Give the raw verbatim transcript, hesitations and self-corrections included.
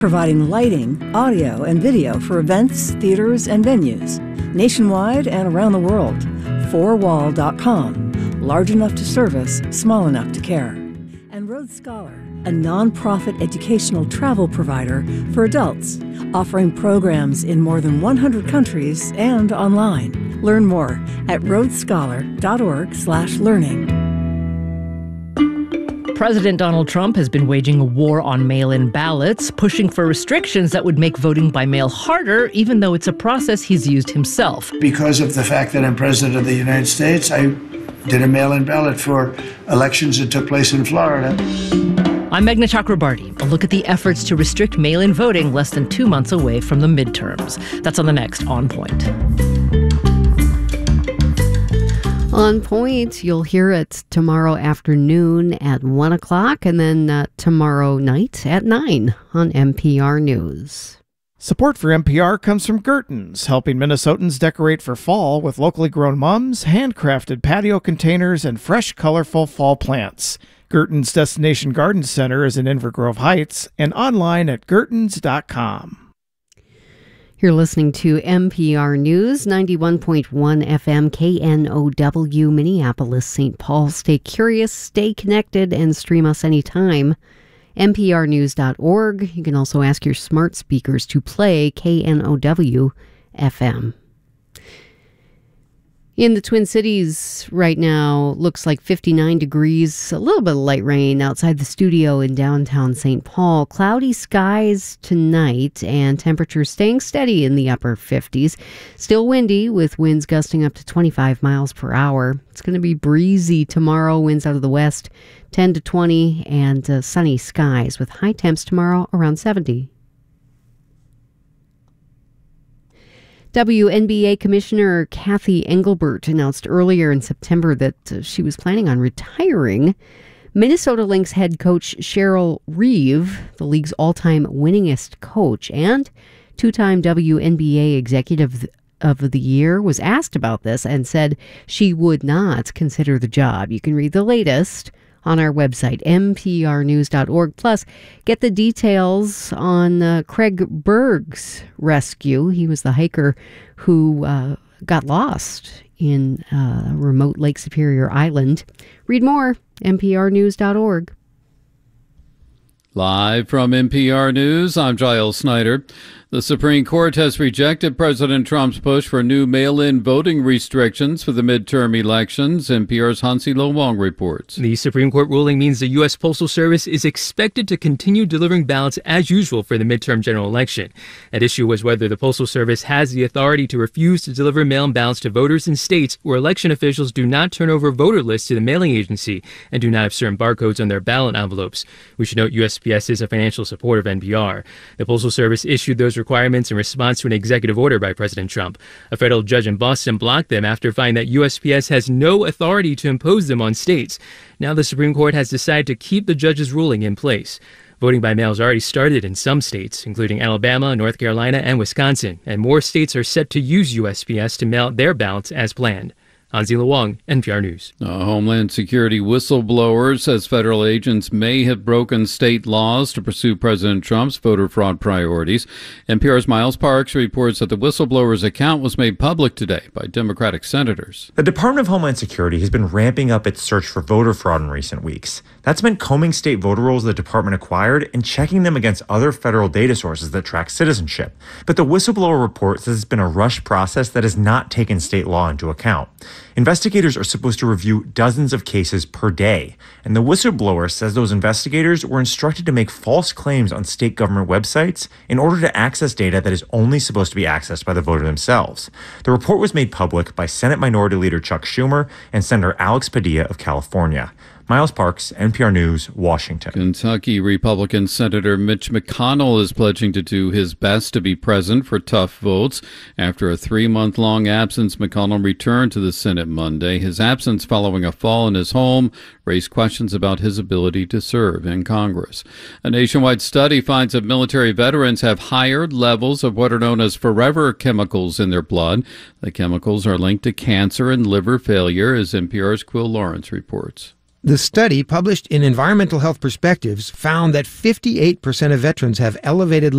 providing lighting, audio, and video for events, theaters, and venues, nationwide and around the world. four wall dot com, large enough to service, small enough to care. And Rhodes Scholar, a nonprofit educational travel provider for adults, offering programs in more than one hundred countries and online. Learn more at rhodes scholar dot org slash learning. President Donald Trump has been waging a war on mail-in ballots, pushing for restrictions that would make voting by mail harder, even though it's a process he's used himself. Because of the fact that I'm president of the United States, I did a mail-in ballot for elections that took place in Florida. I'm Meghna Chakrabarti. A look at the efforts to restrict mail-in voting less than two months away from the midterms. That's on the next On Point. On Point, you'll hear it tomorrow afternoon at one o'clock and then uh, tomorrow night at nine on N P R News. Support for N P R comes from Gertens, helping Minnesotans decorate for fall with locally grown mums, handcrafted patio containers, and fresh, colorful fall plants. Gertens Destination Garden Center is in Inver Grove Heights and online at gertens dot com. You're listening to N P R News, ninety-one point one F M, K N O W, Minneapolis, Saint Paul. Stay curious, stay connected, and stream us anytime. N P R news dot org. You can also ask your smart speakers to play K N O W F M. In the Twin Cities right now, looks like fifty-nine degrees, a little bit of light rain outside the studio in downtown Saint Paul. Cloudy skies tonight and temperatures staying steady in the upper fifties. Still windy with winds gusting up to twenty-five miles per hour. It's going to be breezy tomorrow, winds out of the west, ten to twenty, and uh, sunny skies with high temps tomorrow around seventy. W N B A Commissioner Kathy Engelbert announced earlier in September that uh, she was planning on retiring. Minnesota Lynx head coach Cheryl Reeve, the league's all-time winningest coach and two-time W N B A Executive of the Year, was asked about this and said she would not consider the job. You can read the latest on our website, N P R news dot org. Plus, get the details on uh, Craig Berg's rescue. He was the hiker who uh, got lost in uh, remote Lake Superior Island. Read more, N P R news dot org. Live from N P R News, I'm Giles Snyder. The Supreme Court has rejected President Trump's push for new mail-in voting restrictions for the midterm elections. N P R's Hansi Lo Wong reports. The Supreme Court ruling means the U S Postal Service is expected to continue delivering ballots as usual for the midterm general election. At issue was whether the Postal Service has the authority to refuse to deliver mail-in ballots to voters in states where election officials do not turn over voter lists to the mailing agency and do not have certain barcodes on their ballot envelopes. We should note U S P S is a financial supporter of N P R. The Postal Service issued those requirements in response to an executive order by President Trump. A federal judge in Boston blocked them after finding that U S P S has no authority to impose them on states. Now the Supreme Court has decided to keep the judge's ruling in place. Voting by mail has already started in some states, including Alabama, North Carolina, and Wisconsin, and more states are set to use U S P S to mail out their ballots as planned. Hansi Lo Wong, N P R News. A Homeland Security whistleblower says federal agents may have broken state laws to pursue President Trump's voter fraud priorities. N P R's Miles Parks reports that the whistleblower's account was made public today by Democratic senators. The Department of Homeland Security has been ramping up its search for voter fraud in recent weeks. That's meant combing state voter rolls the department acquired and checking them against other federal data sources that track citizenship. But the whistleblower report says it's been a rushed process that has not taken state law into account. Investigators are supposed to review dozens of cases per day, and the whistleblower says those investigators were instructed to make false claims on state government websites in order to access data that is only supposed to be accessed by the voter themselves. The report was made public by Senate Minority Leader Chuck Schumer and Senator Alex Padilla of California. Miles Parks, N P R News, Washington. Kentucky Republican Senator Mitch McConnell is pledging to do his best to be present for tough votes. After a three-month-long absence, McConnell returned to the Senate Monday. His absence following a fall in his home raised questions about his ability to serve in Congress. A nationwide study finds that military veterans have higher levels of what are known as forever chemicals in their blood. The chemicals are linked to cancer and liver failure, as N P R's Quill Lawrence reports. The study, published in Environmental Health Perspectives, found that fifty-eight percent of veterans have elevated